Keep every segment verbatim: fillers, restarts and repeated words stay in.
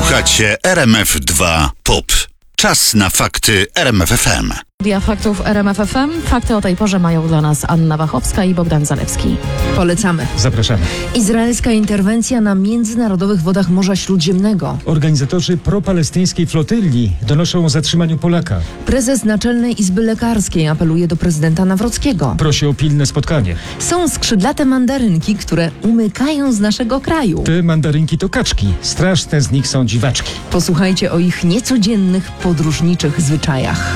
Słuchacie R M F dwa Pop. Czas na fakty R M F F M. Dia faktów R M F F M. Fakty o tej porze mają dla nas Anna Wachowska i Bogdan Zalewski. Polecamy. Zapraszamy. Izraelska interwencja na międzynarodowych wodach Morza Śródziemnego. Organizatorzy propalestyńskiej flotyli donoszą o zatrzymaniu Polaka. Prezes Naczelnej Izby Lekarskiej apeluje do prezydenta Nawrockiego. Prosi o pilne spotkanie. Są skrzydlate mandarynki, które umykają z naszego kraju. Te mandarynki to kaczki. Straszne z nich są dziwaczki. Posłuchajcie o ich niecodziennych, podróżniczych zwyczajach.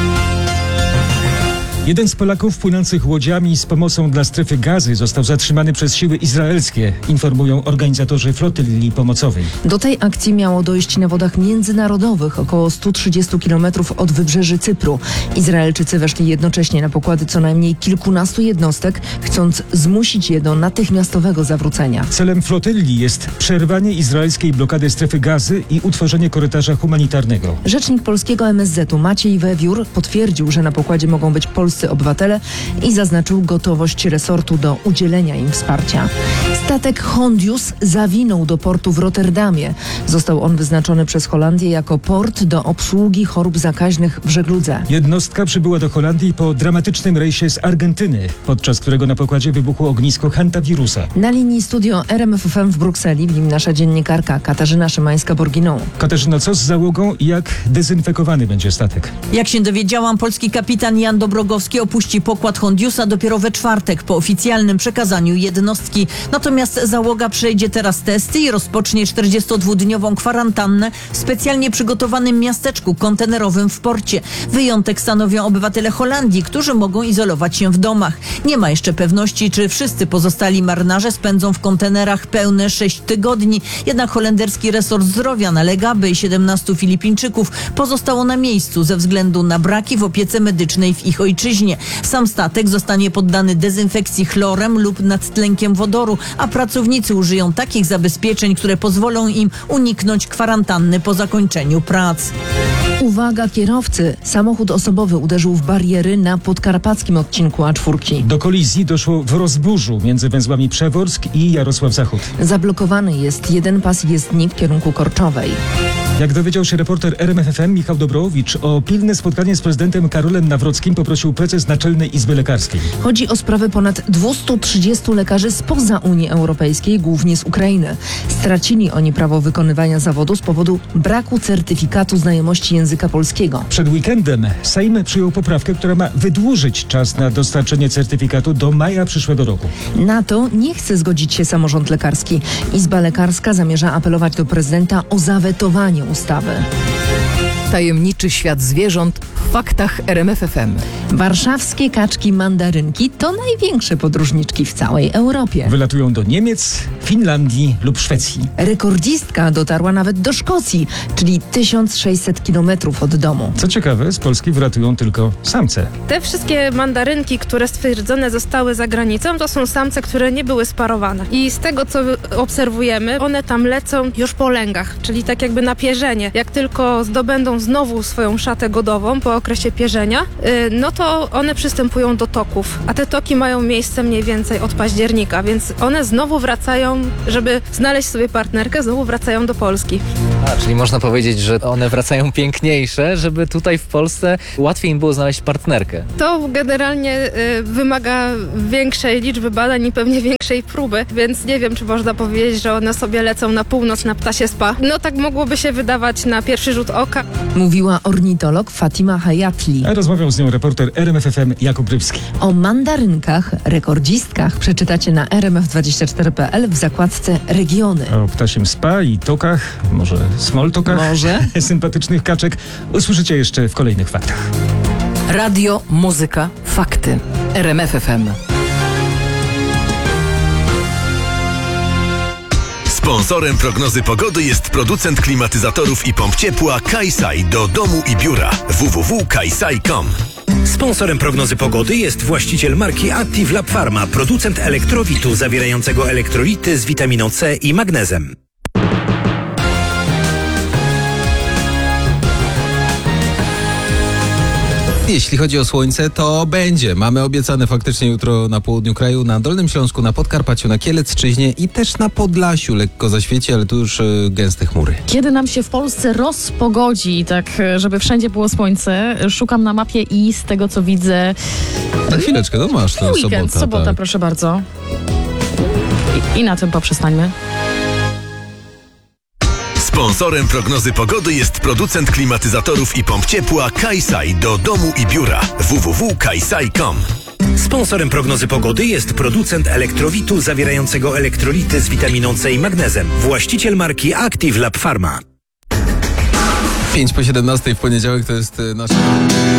Jeden z Polaków płynących łodziami z pomocą dla strefy Gazy został zatrzymany przez siły izraelskie, informują organizatorzy flotyli pomocowej. Do tej akcji miało dojść na wodach międzynarodowych, około sto trzydzieści kilometrów od wybrzeży Cypru. Izraelczycy weszli jednocześnie na pokłady co najmniej kilkunastu jednostek, chcąc zmusić je do natychmiastowego zawrócenia. Celem flotyli jest przerwanie izraelskiej blokady strefy Gazy i utworzenie korytarza humanitarnego. Rzecznik polskiego M S Z-u Maciej Wewiór potwierdził, że na pokładzie mogą być polscy obywatele i zaznaczył gotowość resortu do udzielenia im wsparcia. Statek Hondius zawinął do portu w Rotterdamie. Został on wyznaczony przez Holandię jako port do obsługi chorób zakaźnych w żegludze. Jednostka przybyła do Holandii po dramatycznym rejsie z Argentyny, podczas którego na pokładzie wybuchło ognisko hantawirusa. Na linii studio R M F F M w Brukseli w nim nasza dziennikarka Katarzyna Szymańska-Borginą. Katarzyno, co z załogą i jak dezynfekowany będzie statek? Jak się dowiedziałam, polski kapitan Jan Dobrogowski opuści pokład Hondiusa dopiero we czwartek po oficjalnym przekazaniu jednostki. Natomiast załoga przejdzie teraz testy i rozpocznie czterdziestodwudniową kwarantannę w specjalnie przygotowanym miasteczku kontenerowym w porcie. Wyjątek stanowią obywatele Holandii, którzy mogą izolować się w domach. Nie ma jeszcze pewności, czy wszyscy pozostali marynarze spędzą w kontenerach pełne sześć tygodni. Jednak holenderski resort zdrowia nalega, by siedemnastu Filipińczyków pozostało na miejscu ze względu na braki w opiece medycznej w ich ojczyźnie. Sam statek zostanie poddany dezynfekcji chlorem lub nadtlenkiem wodoru, a pracownicy użyją takich zabezpieczeń, które pozwolą im uniknąć kwarantanny po zakończeniu prac. Uwaga kierowcy! Samochód osobowy uderzył w bariery na podkarpackim odcinku A cztery. Do kolizji doszło w Rozburzu między węzłami Przeworsk i Jarosław Zachód. Zablokowany jest jeden pas jezdni w kierunku Korczowej. Jak dowiedział się reporter R M F F M Michał Dobrowicz, o pilne spotkanie z prezydentem Karolem Nawrockim poprosił prezes Naczelnej Izby Lekarskiej. Chodzi o sprawę ponad dwieście trzydziestu lekarzy spoza Unii Europejskiej, głównie z Ukrainy. Stracili oni prawo wykonywania zawodu z powodu braku certyfikatu znajomości języka polskiego. Przed weekendem Sejm przyjął poprawkę, która ma wydłużyć czas na dostarczenie certyfikatu do maja przyszłego roku. Na to nie chce zgodzić się samorząd lekarski. Izba Lekarska zamierza apelować do prezydenta o zawetowanie ustawy. Tajemniczy świat zwierząt w faktach R M F F M. Warszawskie kaczki mandarynki to największe podróżniczki w całej Europie. Wylatują do Niemiec, Finlandii lub Szwecji. Rekordzistka dotarła nawet do Szkocji, czyli tysiąc sześćset kilometrów od domu. Co ciekawe, z Polski wylatują tylko samce. Te wszystkie mandarynki, które stwierdzone zostały za granicą, to są samce, które nie były sparowane. I z tego, co obserwujemy, one tam lecą już po lęgach, czyli tak jakby na pierzenie. Jak tylko zdobędą znowu swoją szatę godową po okresie pierzenia, no to one przystępują do toków. A te toki mają miejsce mniej więcej od października, więc one znowu wracają, żeby znaleźć sobie partnerkę, znowu wracają do Polski. A, czyli można powiedzieć, że one wracają piękniejsze, żeby tutaj w Polsce łatwiej im było znaleźć partnerkę. To generalnie y, wymaga większej liczby badań i pewnie większej próby, więc nie wiem, czy można powiedzieć, że one sobie lecą na północ na ptasie spa. No tak mogłoby się wydawać na pierwszy rzut oka. Mówiła ornitolog Fatima Hayatli. A rozmawiał z nią reporter R M F F M Jakub Rybski. O mandarynkach, rekordzistkach przeczytacie na r m f dwadzieścia cztery kropka p l w zakładce Regiony. O ptasiem spa i tokach, może smoltokach, Może. sympatycznych kaczek usłyszycie jeszcze w kolejnych faktach. Radio, muzyka, fakty. R M F F M. Sponsorem prognozy pogody jest producent klimatyzatorów i pomp ciepła Kajsaj do domu i biura w w w kropka kajsaj kropka com. Sponsorem prognozy pogody jest właściciel marki Active Lab Pharma, producent elektrowitu zawierającego elektrolity z witaminą C i magnezem. Jeśli chodzi o słońce, to będzie. Mamy obiecane faktycznie jutro na południu kraju, na Dolnym Śląsku, na Podkarpaciu, na Kielecczyźnie i też na Podlasiu lekko zaświeci, ale tu już y, gęste chmury. Kiedy nam się w Polsce rozpogodzi, tak żeby wszędzie było słońce, szukam na mapie i z tego co widzę... Na chwileczkę, no masz to Weekend, sobota. sobota, tak. proszę bardzo. I, I na tym poprzestańmy. Sponsorem prognozy pogody jest producent klimatyzatorów i pomp ciepła Kaisai do domu i biura. w w w kropka kaisai kropka com. Sponsorem prognozy pogody jest producent elektrowitu zawierającego elektrolity z witaminą C i magnezem. Właściciel marki Active Lab Pharma. pięć po siedemnastej w poniedziałek to jest y, nasze...